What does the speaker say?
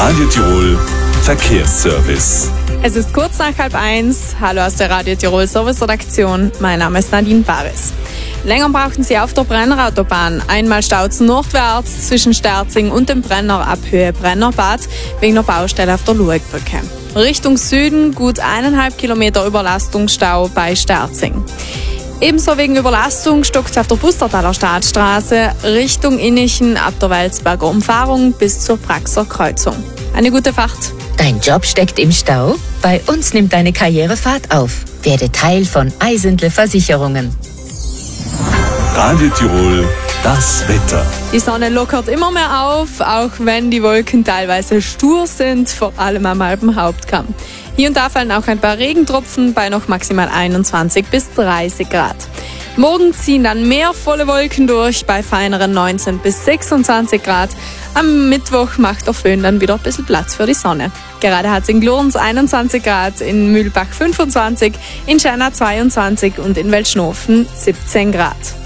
Radio Tirol Verkehrsservice. Es ist kurz nach 12:30. Hallo aus der Radio Tirol Service-Redaktion. Mein Name ist Nadine Baris. Länger brauchten Sie auf der Brennerautobahn. Einmal staut nordwärts zwischen Sterzing und dem Brenner ab Höhe Brennerbad wegen der Baustelle auf der Luegbrücke. Richtung Süden gut 1,5 Kilometer Überlastungsstau bei Sterzing. Ebenso wegen Überlastung stockt es auf der Pustertaler Staatsstraße Richtung Innichen ab der Welsberger Umfahrung bis zur Praxer Kreuzung. Eine gute Fahrt. Dein Job steckt im Stau? Bei uns nimmt deine Karriere Fahrt auf. Werde Teil von Eisentle Versicherungen. Radio Tirol, das Wetter. Die Sonne lockert immer mehr auf, auch wenn die Wolken teilweise stur sind, vor allem am Alpenhauptkamm. Hier und da fallen auch ein paar Regentropfen bei noch maximal 21 bis 30 Grad. Morgen ziehen dann mehr volle Wolken durch, bei feineren 19 bis 26 Grad. Am Mittwoch macht der Föhn dann wieder ein bisschen Platz für die Sonne. Gerade hat es in Glurns 21 Grad, in Mühlbach 25, in Scherna 22 und in Weltschnofen 17 Grad.